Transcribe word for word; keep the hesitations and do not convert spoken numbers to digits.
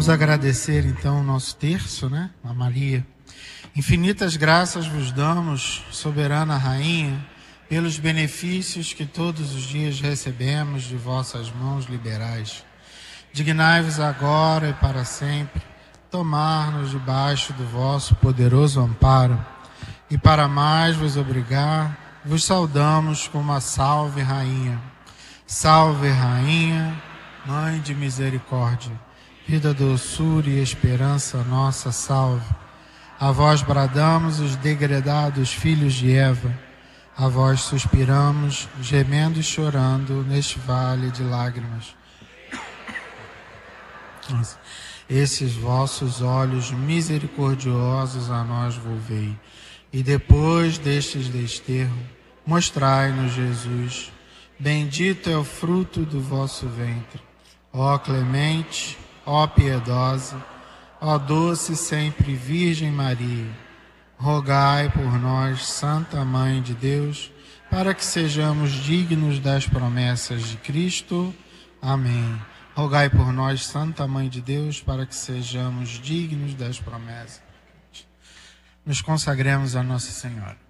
Vamos agradecer então o nosso terço, né? A Maria. Infinitas graças vos damos, soberana Rainha, pelos benefícios que todos os dias recebemos de vossas mãos liberais. Dignai-vos agora e para sempre tomar-nos debaixo do vosso poderoso amparo, e para mais vos obrigar, vos saudamos com uma salve, Rainha. Salve, Rainha, Mãe de misericórdia, vida, doçura e esperança nossa, salve. A vós bradamos os degredados filhos de Eva, a vós suspiramos, gemendo e chorando neste vale de lágrimas. Esses vossos olhos misericordiosos a nós volvei, e depois destes desterro, mostrai-nos Jesus. Bendito é o fruto do vosso ventre. Ó clemente, ó piedosa, ó doce sempre Virgem Maria, rogai por nós, Santa Mãe de Deus, para que sejamos dignos das promessas de Cristo. Amém. Rogai por nós, Santa Mãe de Deus, para que sejamos dignos das promessas. Nos consagremos a Nossa Senhora.